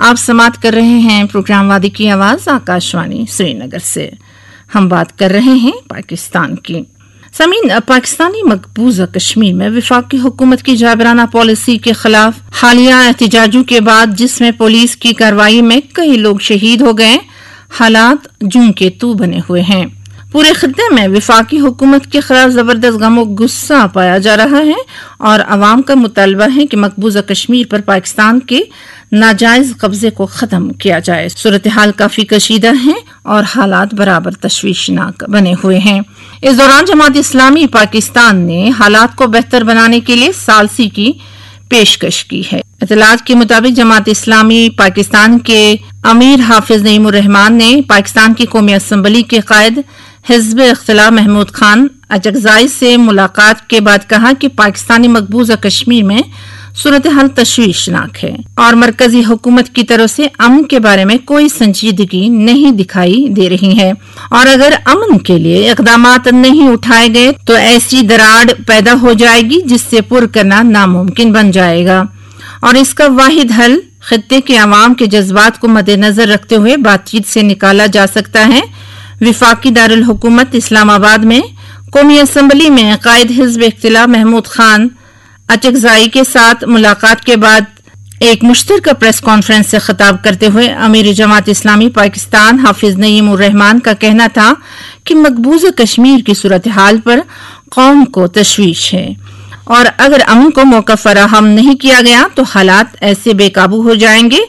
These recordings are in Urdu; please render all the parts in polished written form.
آپ سماعت کر رہے ہیں پروگرام وادی کی آواز آکاشوانی سری نگر سے۔ ہم بات کر رہے ہیں پاکستان کی۔ سامعین، پاکستانی مقبوضہ کشمیر میں وفاقی حکومت کی جابرانہ پالیسی کے خلاف حالیہ احتجاجوں کے بعد جس میں پولیس کی کارروائی میں کئی لوگ شہید ہو گئے، حالات جوں کے تو بنے ہوئے ہیں۔ پورے خطے میں وفاقی حکومت کے خلاف زبردست غم و غصہ پایا جا رہا ہے اور عوام کا مطالبہ ہے کہ مقبوضہ کشمیر پر پاکستان کے ناجائز قبضے کو ختم کیا جائے۔ صورتحال کافی کشیدہ ہے اور حالات برابر تشویشناک بنے ہوئے ہیں۔ اس دوران جماعت اسلامی پاکستان نے حالات کو بہتر بنانے کے لیے ثالثی کی پیشکش کی ہے۔ اطلاعات کے مطابق جماعت اسلامی پاکستان کے امیر حافظ نعیم الرحمان نے پاکستان کی قومی اسمبلی کے قائد حزب اختلاف محمود خان اچکزئی سے ملاقات کے بعد کہا کہ پاکستانی مقبوضہ کشمیر میں صورتحال تشویشناک ہے اور مرکزی حکومت کی طرف سے امن کے بارے میں کوئی سنجیدگی نہیں دکھائی دے رہی ہے، اور اگر امن کے لیے اقدامات نہیں اٹھائے گئے تو ایسی دراڑ پیدا ہو جائے گی جس سے پر کرنا ناممکن بن جائے گا، اور اس کا واحد حل خطے کے عوام کے جذبات کو مد نظر رکھتے ہوئے بات چیت سے نکالا جا سکتا ہے۔ وفاقی دارالحکومت اسلام آباد میں قومی اسمبلی میں قائد حزب اختلاف محمود خان اچکزئی کے ساتھ ملاقات کے بعد ایک مشترکہ پریس کانفرنس سے خطاب کرتے ہوئے امیر جماعت اسلامی پاکستان حافظ نعیم الرحمان کا کہنا تھا کہ مقبوضہ کشمیر کی صورتحال پر قوم کو تشویش ہے، اور اگر امن کو موقع فراہم نہیں کیا گیا تو حالات ایسے بے قابو ہو جائیں گے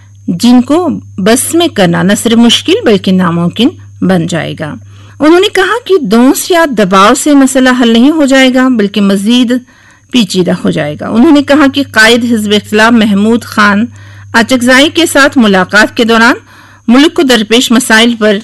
جن کو بس میں کرنا نہ صرف مشکل بلکہ ناممکن بن جائے گا۔ انہوں نے کہا کہ دونس یا دباؤ سے مسئلہ حل نہیں ہو جائے گا بلکہ مزید پیچیدہ ہو جائے گا۔ انہوں نے کہا کہ قائد حزب اختلاف محمود خان اچکزئی کے ساتھ ملاقات کے دوران ملک کو درپیش مسائل پر